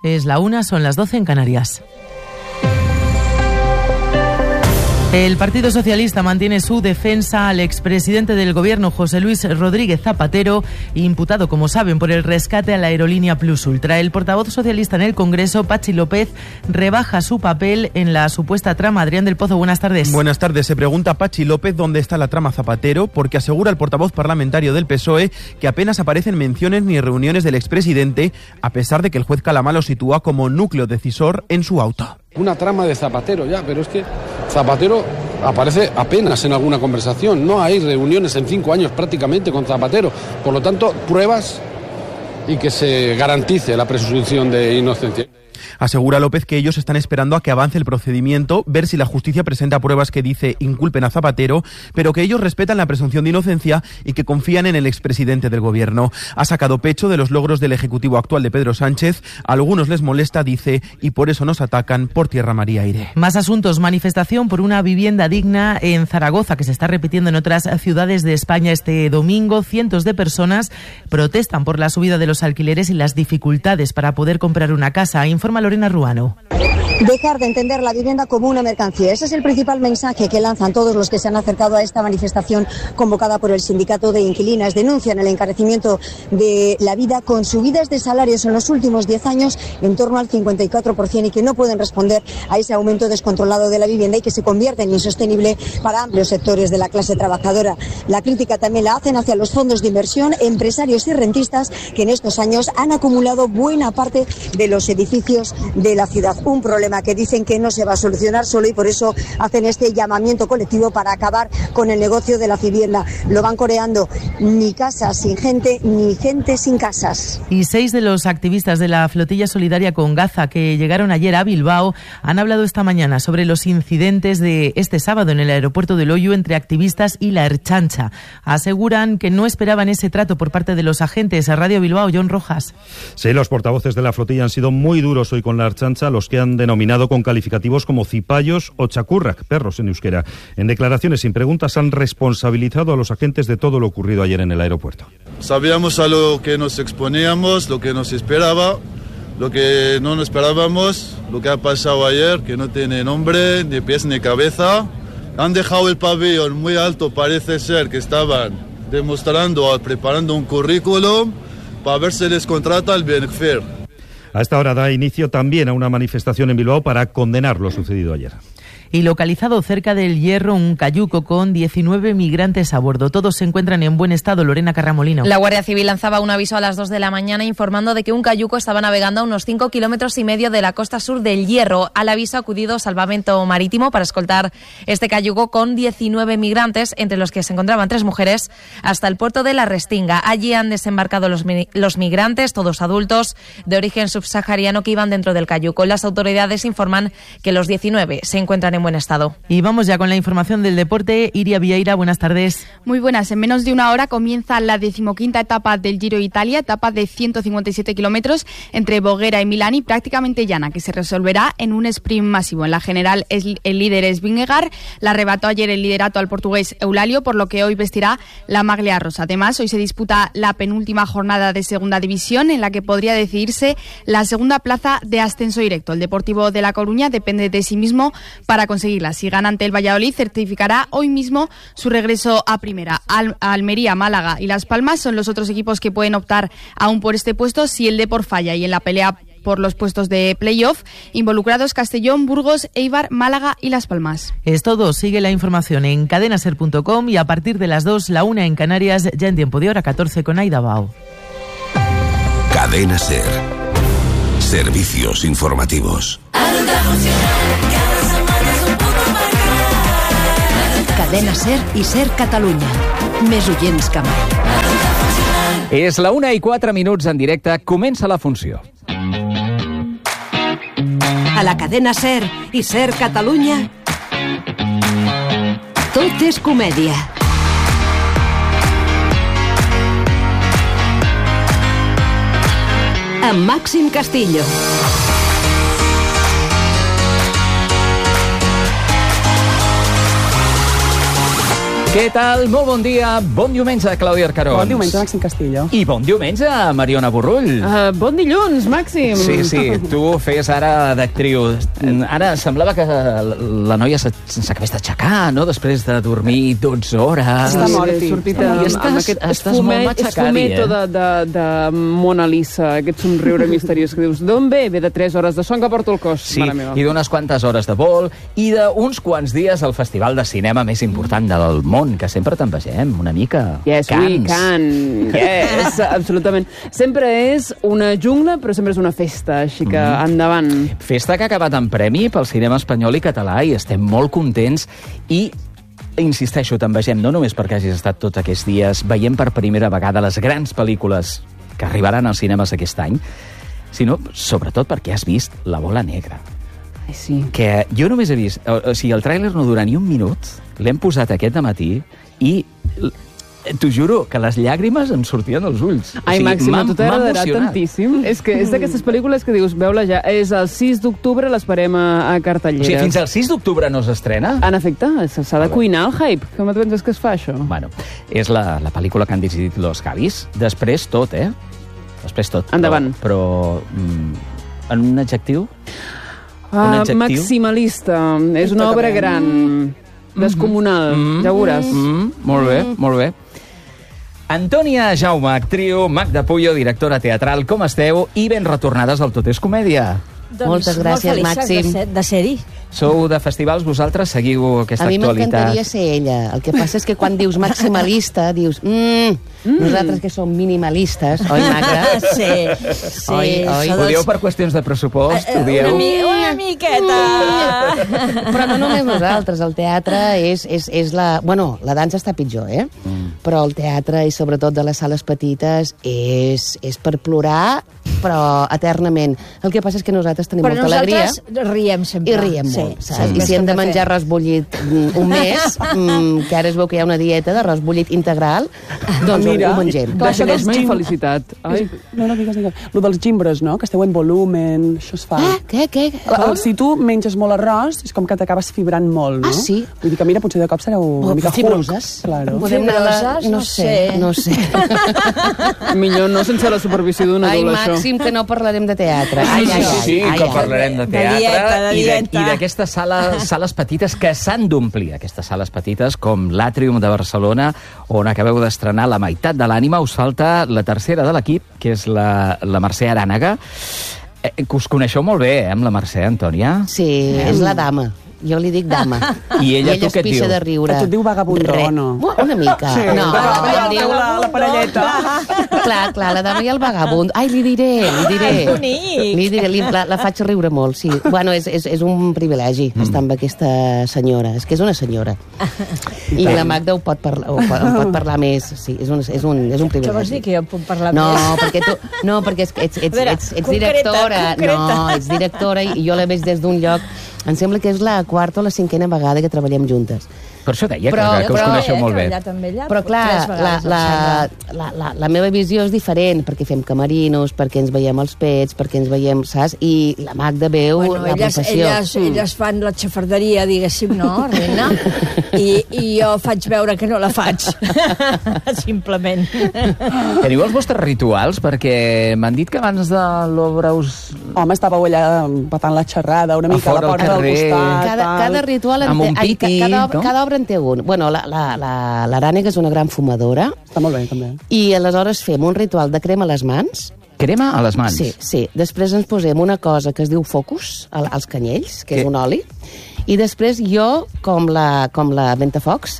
Es la 1, son las 12 en Canarias. El Partido Socialista mantiene su defensa al expresidente del Gobierno, José Luis Rodríguez Zapatero, imputado, como saben, por el rescate a la aerolínea Plus Ultra. El portavoz socialista en el Congreso, Patxi López, rebaja su papel en la supuesta trama. Adrián del Pozo, buenas tardes. Buenas tardes. Se pregunta Patxi López dónde está la trama Zapatero, porque asegura el portavoz parlamentario del PSOE que apenas aparecen menciones ni reuniones del expresidente, a pesar de que el juez Calamá lo sitúa como núcleo decisor en su auto. Una trama de Zapatero ya, pero es que Zapatero aparece apenas en alguna conversación. No hay reuniones en 5 años prácticamente con Zapatero. Por lo tanto, pruebas y que se garantice la presunción de inocencia. Asegura López que ellos están esperando a que avance el procedimiento, ver si la justicia presenta pruebas que dice inculpen a Zapatero, pero que ellos respetan la presunción de inocencia y que confían en el expresidente del Gobierno. Ha sacado pecho de los logros del Ejecutivo actual de Pedro Sánchez. A algunos les molesta, dice, y por eso nos atacan por tierra, mar y aire. Más asuntos. Manifestación por una vivienda digna en Zaragoza, que se está repitiendo en otras ciudades de España este domingo. Cientos de personas protestan por la subida de los alquileres y las dificultades para poder comprar una casa. Informa Lorena Ruano. Dejar de entender la vivienda como una mercancía. Ese es el principal mensaje que lanzan todos los que se han acercado a esta manifestación convocada por el Sindicato de Inquilinas. Denuncian el encarecimiento de la vida con subidas de salarios en los últimos 10 años en torno al 54% y que no pueden responder a ese aumento descontrolado de la vivienda y que se convierte en insostenible para amplios sectores de la clase trabajadora. La crítica también la hacen hacia los fondos de inversión, empresarios y rentistas que en estos años han acumulado buena parte de los edificios de la ciudad. Un problema que dicen que no se va a solucionar solo y por eso hacen este llamamiento colectivo para acabar con el negocio de la vivienda. Lo van coreando: ni casas sin gente, ni gente sin casas. Y 6 de los activistas de la flotilla solidaria con Gaza que llegaron ayer a Bilbao han hablado esta mañana sobre los incidentes de este sábado en el aeropuerto de Loiu entre activistas y la Ertzaintza. Aseguran que no esperaban ese trato por parte de los agentes. A Radio Bilbao, John Rojas. Sí, los portavoces de la flotilla han sido muy duros hoy con la Ertzaintza, los que han denominado con calificativos como cipayos o chacurrak, perros en euskera. En declaraciones sin preguntas han responsabilizado a los agentes de todo lo ocurrido ayer en el aeropuerto. Sabíamos a lo que nos exponíamos, lo que nos esperaba, lo que no nos esperábamos, lo que ha pasado ayer, que no tiene nombre, ni pies ni cabeza. Han dejado el pabellón muy alto, parece ser que estaban demostrando, preparando un currículum para ver si les contrata el Benfer. A esta hora da inicio también a una manifestación en Bilbao para condenar lo sucedido ayer. Y localizado cerca del Hierro un cayuco con 19 migrantes a bordo. Todos se encuentran en buen estado. Lorena Carramolino. La Guardia Civil lanzaba un aviso a las 2 de la mañana informando de que un cayuco estaba navegando a unos 5,5 kilómetros de la costa sur del Hierro. Al aviso ha acudido Salvamento Marítimo para escoltar este cayuco con 19 migrantes, entre los que se encontraban 3 mujeres, hasta el puerto de La Restinga. Allí han desembarcado los migrantes, todos adultos, de origen subsahariano, que iban dentro del cayuco. Las autoridades informan que los 19 se encuentran en buen estado. Y vamos ya con la información del deporte. Iria Vieira, buenas tardes. Muy buenas. En menos de una hora comienza la 15ª etapa del Giro Italia, etapa de 157 kilómetros entre Voghera y Milán y prácticamente llana, que se resolverá en un sprint masivo. En la general el líder es Vingegaard, le arrebató ayer el liderato al portugués Eulalio, por lo que hoy vestirá la maglia rosa. Además, hoy se disputa la penúltima jornada de segunda división, en la que podría decidirse la segunda plaza de ascenso directo. El Deportivo de La Coruña depende de sí mismo para conseguirla. Si gana ante el Valladolid, certificará hoy mismo su regreso a primera. Almería, Málaga y Las Palmas son los otros equipos que pueden optar aún por este puesto si el Depor falla, y en la pelea por los puestos de playoff involucrados Castellón, Burgos, Eibar, Málaga y Las Palmas. Es todo. Sigue la información en cadenaser.com y a partir de las 2, la 1 en Canarias, ya en tiempo de hora 14 con Aida Bao. Cadena Ser. Servicios informativos. Cadena Ser i Ser Catalunya. Més oients que mai. És la 1:04 en directe. Comença la funció. A la cadena Ser i Ser Catalunya, tot és comèdia. Amb Màxim Castillo. Què tal? Molt bon dia. Bon diumenge, Clàudia Arcarons. Bon diumenge, Màxim Castillo. I bon diumenge, Mariona Borrull. Bon dilluns, Màxim. Sí, tu fes ara d'actriu. Ara semblava que la noia s'acabés d'aixecar, no?, després de dormir 12 hores. Està morti. Estàs molt matxacadi, de Mona Lisa, aquest somriure misteriós que dius, d'on ve? Ve de 3 hores de son que porto el cos, sí, mare meva. I d'unes quantes hores de vol, i d'uns quants dies al festival de cinema més important del món, que sempre te'n vegem, una mica. Yes, we can. Yes, absolutament. Sempre és una jungla, però sempre és una festa, així que endavant. Festa que ha acabat en premi pel cinema espanyol i català, i estem molt contents, i insisteixo, te'n vegem no només perquè hagis estat tots aquests dies veient per primera vegada les grans pel·lícules que arribaran als cinemes aquest any, sinó sobretot perquè has vist La bola negra. Ai, sí. Que jo només he vist... O sigui, el tràiler no dura ni un minut, l'hem posat aquest dematí i t'ho juro que les llàgrimes em sortien als ulls. Ai, Màxim, a tu t'agradarà tantíssim. És que és d'aquestes pel·lícules que dius, veu-la ja, és el 6 d'octubre, l'esperem a cartelleres. O sigui, fins al 6 d'octubre no s'estrena? En efecte, s'ha de cuinar el hype. Com et penses que es fa, això? Bueno, és la pel·lícula que han decidit los Gavis. Després tot, Després tot. Endavant. Però en un adjectiu? Maximalista. És una obra gran, descomunal, ja ho veuràs. Molt bé, molt bé. Antònia Jaume, actriu, Magda Puyo, directora teatral, com esteu? I ben retornades al Tot és Comèdia. Moltes gràcies, Màxim. De ser-hi. Sou de festivals, vosaltres seguiu aquesta actualitat? A mi m'encantaria ser ella. El que passa és que quan dius maximalista, dius... Nosaltres que som minimalistes, oi, Magda? Sí. Ho dieu per qüestions de pressupost? Ho dieu? Una miqueta. Però no només nosaltres, el teatre és la... Bueno, la dansa està pitjor, però el teatre, i sobretot de les sales petites, és per plorar, però eternament. El que passa és que nosaltres tenim molta alegria. Però nosaltres riem sempre. I riem molt, saps? I si hem de menjar arròs bullit un mes, que ara es veu que hi ha una dieta d'arròs bullit integral, doncs ho mengem. Això és més felicitat. No, digues. Lo dels gimbres, no? Que esteu en volumen, això es fa. Què? Si tu menges molt arròs, és com que t'acabes fibrant molt, no? Ah, sí? Vull dir que, mira, potser de cop sereu una mica fibroses. Claro. Fibroses? No sé. Millor no sense la supervisió d'un adult, això. Ai, Màxim, que no parlarem de teatre. Sí, que parlarem de teatre i d'aquestes sales petites que s'han d'omplir, aquestes sales petites com l'Àtrium de Barcelona, on acabeu d'estrenar La meitat de l'ànima. Us falta la tercera de l'equip, que és la Mercè Arànega, que us coneixeu molt bé, amb la Mercè, Antònia? Sí, és la dama. Jo li dic dama. I ella tu què et diu? De riure. Tu et diu vagabundo o no? Una mica. Sí. No, la parelleta. Clar, la dama i el vagabund. Ai, li diré. Li diré, la faig riure molt, sí. Bueno, és un privilegi estar amb aquesta senyora. És que és una senyora. I la Magda ho pot parlar més. Sí, és un privilegi. Què vols dir, que jo puc parlar més? No, perquè ets directora. No, ets directora i jo la veig des d'un lloc. Em sembla que és la 4ª o la 5ª vegada que treballem juntes. Per això deia que us coneixeu molt bé. Però clar, la meva visió és diferent, perquè fem camerinos, perquè ens veiem els pets, perquè ens veiem, saps? I la Magda veu la professió. Elles fan la xafarderia, diguéssim, no, reina? I jo faig veure que no la faig. Simplement. Teniu els vostres rituals? Perquè m'han dit que abans de l'obra us... Home, estàveu allà patant la xerrada, una mica a la porta del costat. Cada ritual... Amb un piti, no? Cada obra en té un. Bueno, l'Arànega és una gran fumadora. Està molt bé, també. I aleshores fem un ritual de crema a les mans. Crema a les mans? Sí. Després ens posem una cosa que es diu focus, als canyells, que és un oli. I després jo, com la Ventafocs,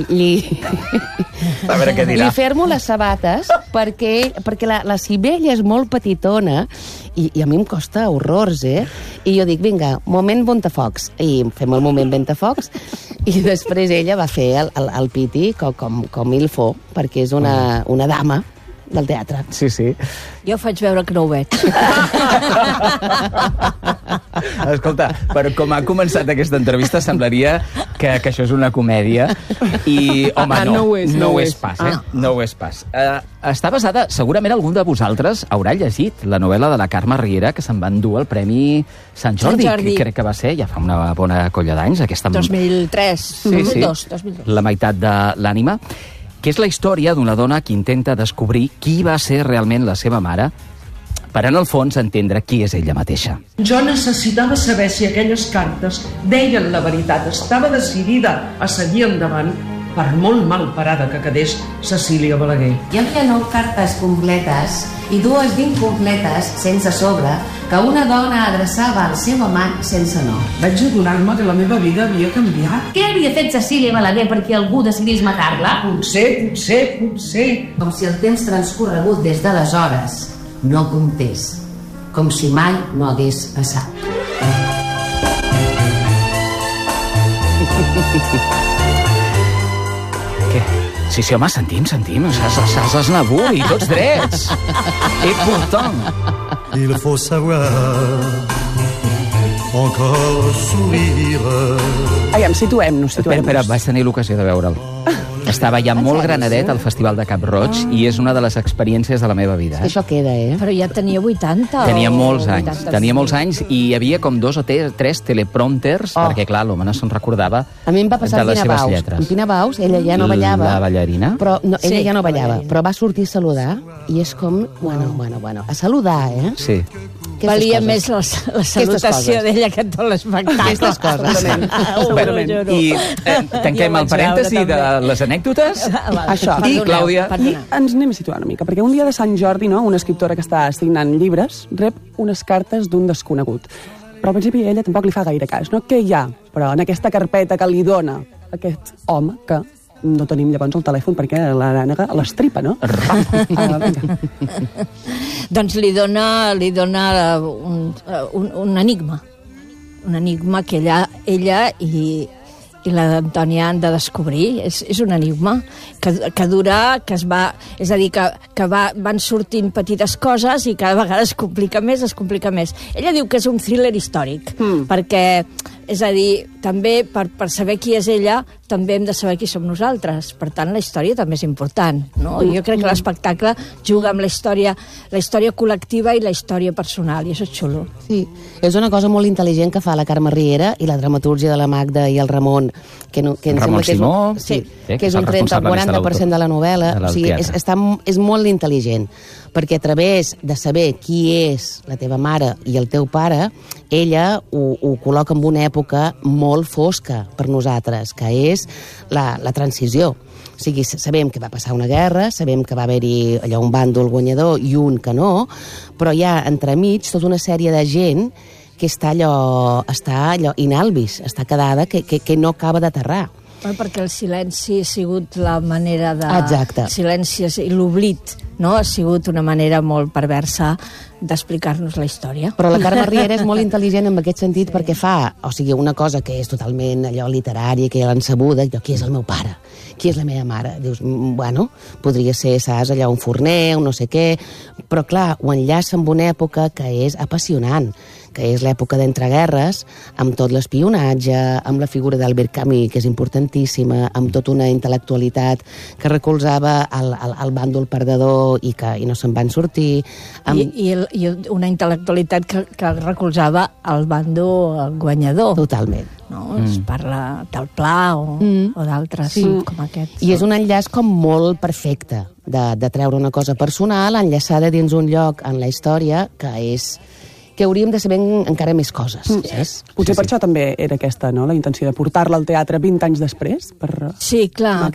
a veure què dirà. Li fermo les sabates perquè la Sibella és molt petitona i a mi em costa horrors, I jo dic, vinga, moment Ventafocs. I fem el moment Ventafocs i després ella va fer el piti com il fo, perquè és una dama del teatre. Sí. Jo faig veure que no ho veig. Escolta, però com ha començat aquesta entrevista semblaria que això és una comèdia i, home, no ho és pas, eh? No ho és pas. Està basada, segurament algun de vosaltres haurà llegit la novel·la de la Carme Riera que se'n va endur el Premi Sant Jordi, que crec que va ser ja fa una bona colla d'anys. 2003, 2002. La meitat de l'ànima, que és la història d'una dona que intenta descobrir qui va ser realment la seva mare per, en el fons, entendre qui és ella mateixa. Jo necessitava saber si aquelles cartes deien la veritat. Estava decidida a seguir endavant, per molt mal parada que quedés Cecília Balaguer. Hi havia 9 cartes completes i 2 d'incompletes, sense sobre, que una dona adreçava al seu amant sense nom. Vaig adonar-me que la meva vida havia canviat. Què havia fet Cecília Balaguer perquè algú decidís matar-la? Potser. Com si el temps transcorregut des d'aleshores no comptés, com si mai no hagués passat. Què? Sí, home, sentim. Saps Aznavour i tots drets. Et pourtant. Il faut savoir encore sourire. Aviam, situem-nos. Espera, vaig tenir l'ocasió de veure'l. Estava ja molt granadet al Festival de Cap Roig i és una de les experiències de la meva vida. Això queda, Però ja tenia 80. Tenia molts anys i hi havia com 2 o 3 teleprompters, perquè, clar, l'home no se'n recordava a mi em va passar de les seves lletres. Amb Pina Baus, ella ja no ballava. La ballarina? Però no, ella ja no ballava, però va sortir a saludar i és com, bueno, a saludar, Sí. Valia més la salutació d'ella que tot l'espectacle. Aquestes coses. I tanquem el parèntesi de les anècdotes. Això. I, Clàudia... I ens anem a situar una mica, perquè un dia de Sant Jordi, no, una escriptora que està signant llibres rep unes cartes d'un desconegut. Però al principi ella tampoc li fa gaire cas, no? Què hi ha, però, en aquesta carpeta que li dona aquest home que no tenim llavors el telèfon perquè l'arànega l'estripa, no? Doncs li dona un enigma. Un enigma que ella i l'Antònia han de descobrir. És un enigma que dura, que es va... És a dir, que van sortint petites coses i cada vegada es complica més. Ella diu que és un thriller històric, perquè, és a dir, també per saber qui és ella, també hem de saber qui som nosaltres. Per tant, la història també és important, no? Jo crec que l'espectacle juga amb la història col·lectiva i la història personal, i això és xulo. Sí, és una cosa molt intel·ligent que fa la Carme Riera i la dramatúrgia de la Magda i el Ramon, que em Ramon sembla que Simó, que és un 30 o 40% de la novel·la. O sigui, és molt intel·ligent, perquè a través de saber qui és la teva mare i el teu pare, ella ho col·loca en una època molt fosca per nosaltres, que és la transició. O sigui, sabem que va passar una guerra, sabem que va haver-hi allò un bàndol guanyador i un que no, però hi ha entremig tota una sèrie de gent que està allò inalvis, està quedada, que no acaba d'aterrar. Perquè el silenci ha sigut la manera de... Exacte. El silenci i l'oblit, no? Ha sigut una manera molt perversa d'explicar-nos la història. Però la Carme Riera és molt intel·ligent en aquest sentit perquè fa, o sigui, una cosa que és totalment allò literària, que ja l'han sabuda, qui és el meu pare? Qui és la meva mare? Dius, bueno, podria ser, saps, allò un forner, un no sé què, però clar, ho enllaça amb una època que és apassionant, que és l'època d'entreguerres, amb tot l'espionatge, amb la figura d'Albert Camus, que és importantíssima, amb tota una intel·lectualitat que recolzava el bàndol perdedor i no se'n van sortir. I una intel·lectualitat que recolzava el bàndol guanyador. Totalment. No? Es parla del Pla o d'altres com aquest. I és un enllaç com molt perfecte de treure una cosa personal enllaçada dins un lloc en la història que hauríem de saber encara més coses. Potser per això també era aquesta, no?, la intenció de portar-la al teatre 20 anys després. Sí, clar.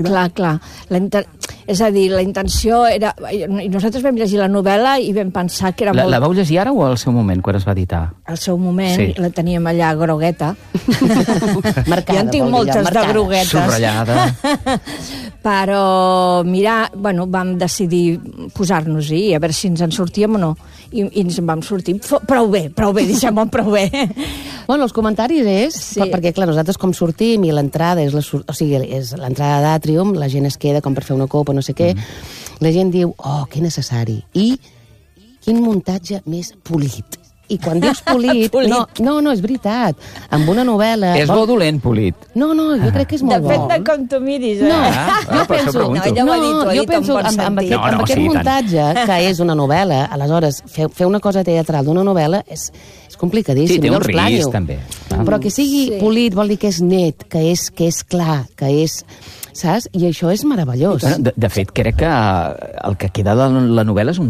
És a dir, la intenció era... I nosaltres vam llegir la novel·la i vam pensar que era molt... La vau llegir ara o al seu moment, quan es va editar? Al seu moment, la teníem allà grogueta. Marcada, jo en tinc moltes de groguetes. Subratllada. Però, mira, vam decidir posar-nos-hi, a veure si ens en sortíem o no. I ens en vam sortir prou bé, deixem-ho prou bé. Bueno, els comentaris és... Sí. Perquè, clar, nosaltres com sortim i l'entrada és l'entrada d'Àtrium, la gent es queda com per fer una copa, no sé què, la gent diu, oh, que necessari. I quin muntatge més polit. I quan dius polit... no, és veritat. Amb una novel·la... És bo dolent, polit? No, jo crec que és molt bo. Depèn de com tu miris, jo penso... Jo penso amb aquest muntatge, que és una novel·la, aleshores, fer una cosa teatral d'una novel·la és complicadíssim. Sí, té un risc, també. Però que sigui polit vol dir que és net, que és clar, que és... Saps? I això és meravellós. De fet, crec que el que queda de la novel·la és un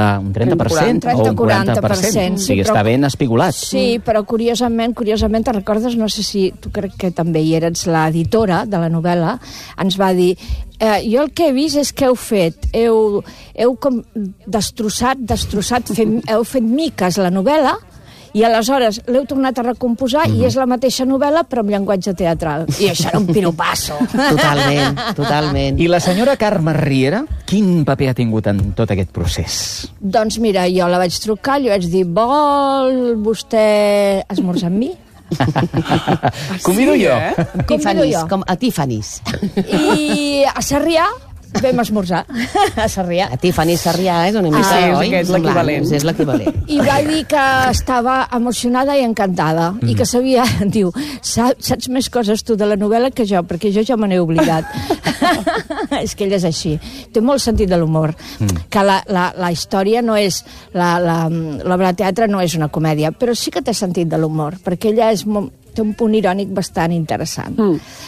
30% o un 40%. O sigui, està ben espigolat. Sí, però curiosament, te'n recordes, no sé si tu crec que també hi eres l'editora de la novel·la, ens va dir jo el que he vist és que heu fet com destrossat, heu fet miques la novel·la, i aleshores l'heu tornat a recomposar i és la mateixa novel·la però amb llenguatge teatral. I això era un piropasso. Totalment. I la senyora Carme Riera, quin paper ha tingut en tot aquest procés? Doncs mira, jo la vaig trucar, li vaig dir, vol vostè esmorzar amb mi? Convido jo. Com a Tiffany's. I a Sarrià vam esmorzar a Sarrià. A Tiffany Sarrià és una mica, oi? És l'equivalent. És l'equivalent. I va dir que estava emocionada i encantada i que sabia, diu, saps més coses tu de la novel·la que jo, perquè jo ja me n'he oblidat. És que ella és així. Té molt sentit de l'humor. Que la història no és... L'obra de teatre no és una comèdia, però sí que té sentit de l'humor, perquè ella té un punt irònic bastant interessant.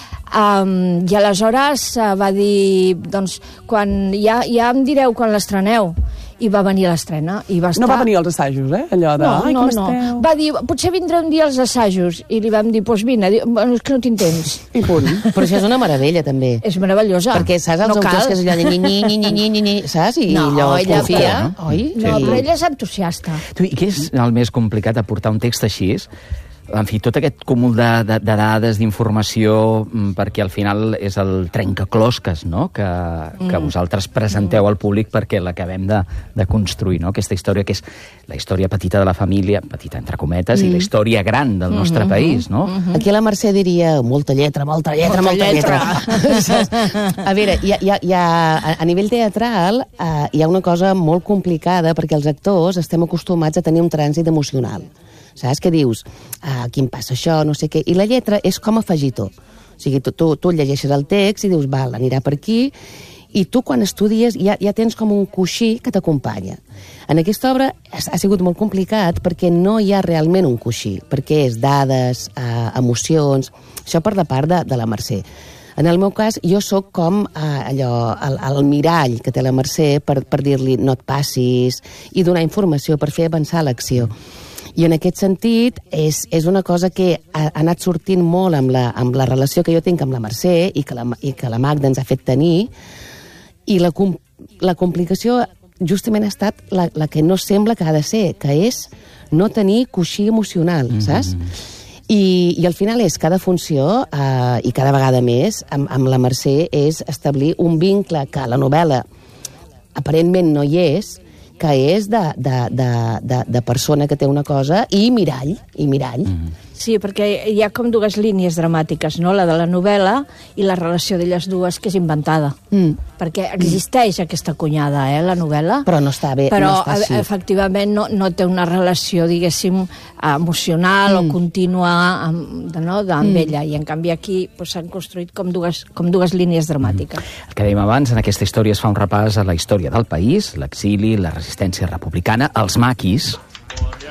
I aleshores va dir, doncs, ja em direu quan l'estreneu. I va venir a l'estrena. No va venir als assajos, allò de... No. Va dir, potser vindré un dia als assajos. I li vam dir, doncs vine. Bueno, és que no tinc temps. I punt. Però això és una meravella, també. És meravellosa. Perquè saps els autors que és allò de saps? I allò confia. No, però ella és entusiasta. I què és el més complicat, aportar un text així? En fi, tot aquest cúmul de dades, d'informació, perquè al final és el trencaclosques, no?, que vosaltres presenteu al públic perquè l'acabem de construir, no?, aquesta història que és la història petita de la família, petita entre cometes, i la història gran del nostre país, no? Aquí la Mercè diria molta lletra. A veure, a nivell teatral hi ha una cosa molt complicada perquè els actors estem acostumats a tenir un trànsit emocional. Saps? Que dius, aquí em passa això, no sé què... I la lletra és com afegitó. O sigui, tu llegeixes el text i dius, val, anirà per aquí, i tu quan estudies ja tens com un coixí que t'acompanya. En aquesta obra ha sigut molt complicat perquè no hi ha realment un coixí, perquè és dades, emocions... Això per la part de la Mercè. En el meu cas, jo sóc com el mirall que té la Mercè per dir-li no et passis i donar informació per fer avançar l'acció. I en aquest sentit és una cosa que ha anat sortint molt amb la relació que jo tinc amb la Mercè i que la Magda ens ha fet tenir, i la complicació justament ha estat la que no sembla que ha de ser, que és no tenir coixí emocional, saps? I al final és cada funció, i cada vegada més, amb la Mercè, és establir un vincle que a la novel·la aparentment no hi és, que és de persona que té una cosa i mirall. Sí, perquè hi ha com dues línies dramàtiques, no? La de la novel·la i la relació d'elles dues, que és inventada. Perquè existeix aquesta cunyada, la novel·la. Però no està bé, però, no està així. Efectivament, no té una relació, diguéssim, emocional o contínua amb ella. I, en canvi, aquí s'han construït com dues línies dramàtiques. El que dèiem abans, en aquesta història es fa un repàs a la història del país, l'exili, la resistència republicana, els maquis...